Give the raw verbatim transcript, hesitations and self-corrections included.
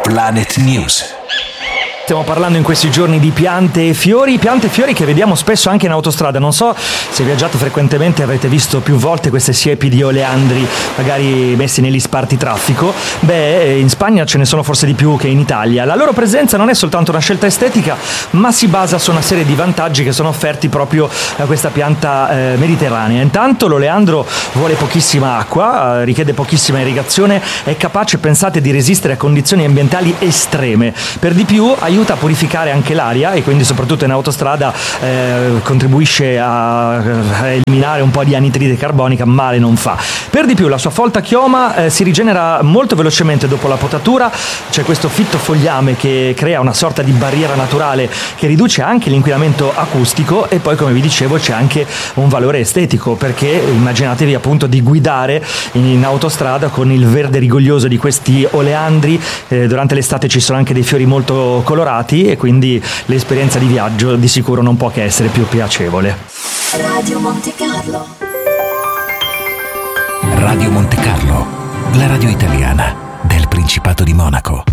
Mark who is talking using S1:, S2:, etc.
S1: Planet News.
S2: Stiamo parlando in questi giorni di piante e fiori, piante e fiori che vediamo spesso anche in autostrada. Non so se viaggiate frequentemente, avrete visto più volte queste siepi di oleandri magari messi negli spartitraffico. Beh, in Spagna ce ne sono forse di più che in Italia. La loro presenza non è soltanto una scelta estetica, ma si basa su una serie di vantaggi che sono offerti proprio da questa pianta eh, mediterranea. Intanto l'oleandro vuole pochissima acqua, eh, richiede pochissima irrigazione, è capace, pensate, di resistere a condizioni ambientali estreme. Per di più aiuta a purificare anche l'aria e quindi soprattutto in autostrada eh, contribuisce a, a eliminare un po' di anidride carbonica, male non fa. Per di più la sua folta chioma eh, si rigenera molto velocemente dopo la potatura. C'è questo fitto fogliame che crea una sorta di barriera naturale che riduce anche l'inquinamento acustico, e poi, come vi dicevo, c'è anche un valore estetico, perché immaginatevi appunto di guidare in autostrada con il verde rigoglioso di questi oleandri. Eh, durante l'estate ci sono anche dei fiori molto colorati e quindi l'esperienza di viaggio di sicuro non può che essere più piacevole.
S3: Radio Monte Carlo.
S1: Radio Monte Carlo, la radio italiana del Principato di Monaco.